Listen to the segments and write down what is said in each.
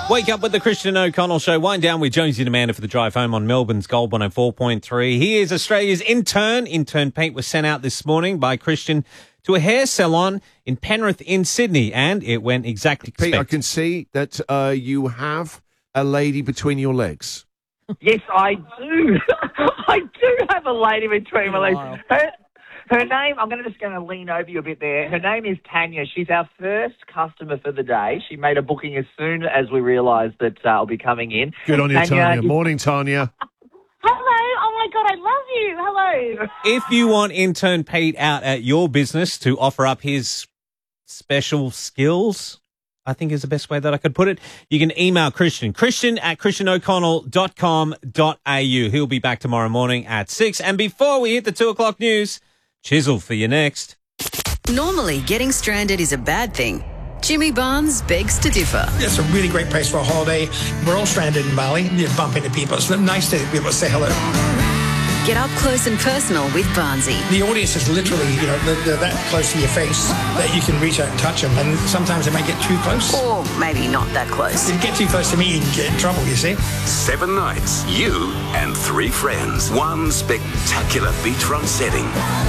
Wake up with the Christian O'Connell Show. Wind down with Jonesy and Amanda for the drive home on Melbourne's Gold 104.3. He is Australia's intern. Intern Pete was sent out this morning by Christian to a hair salon in Penrith in Sydney, and it went exactly Pete, expected. I can see that you have a lady between your legs. Yes, I do. I do have a lady between my legs. Her name, I'm just going to lean over you a bit there. Her name is Tanya. She's our first customer for the day. She made a booking as soon as we realised that I'll be coming in. Good on you, Tanya. Morning, Tanya. Hello. Oh, my God, I love you. Hello. If you want intern Pete out at your business to offer up his special skills, I think is the best way that I could put it, you can email Christian at christianoconnell.com.au. He'll be back tomorrow morning at 6. And before we hit the 2 o'clock news, Chisel for you next. Normally, getting stranded is a bad thing. Jimmy Barnes begs to differ. It's a really great place for a holiday. We're all stranded in Bali. You bump into people. It's nice to be able to say hello. Get up close and personal with Barnesy. The audience is literally, they're that close to your face that you can reach out and touch them. And sometimes they might get too close. Or maybe not that close. If you get too close to me, you can get in trouble, you see. 7 nights, you and 3 friends. One spectacular beachfront setting.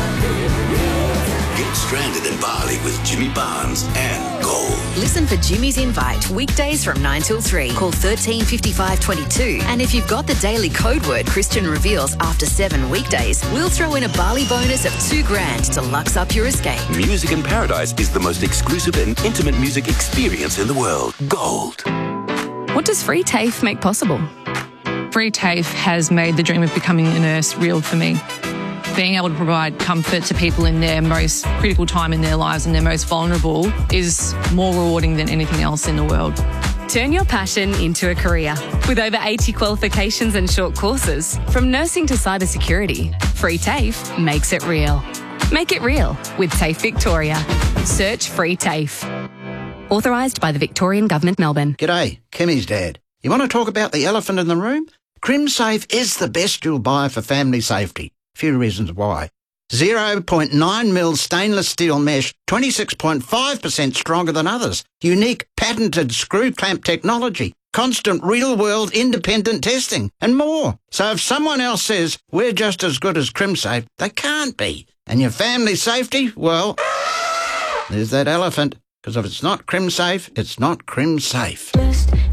Get stranded in Bali with Jimmy Barnes and Gold. Listen for Jimmy's Invite, weekdays from 9 till 3. Call 13 55 22. And if you've got the daily code word Christian reveals after 7 weekdays, we'll throw in a Bali bonus of $2,000 to lux up your escape. Music in Paradise is the most exclusive and intimate music experience in the world. Gold. What does Free TAFE make possible? Free TAFE has made the dream of becoming a nurse real for me. Being able to provide comfort to people in their most critical time in their lives and their most vulnerable is more rewarding than anything else in the world. Turn your passion into a career. With over 80 qualifications and short courses, from nursing to cybersecurity, Free TAFE makes it real. Make it real with TAFE Victoria. Search Free TAFE. Authorised by the Victorian Government, Melbourne. G'day, Kimmy's dad. You want to talk about the elephant in the room? CrimSafe is the best you'll buy for family safety. Few reasons why. 0.9 mil stainless steel mesh, 26.5% stronger than others. Unique patented screw clamp technology. Constant real-world independent testing. And more. So if someone else says we're just as good as CrimSafe, they can't be. And your family safety, well, there's that elephant. Because if it's not CrimSafe, it's not CrimSafe.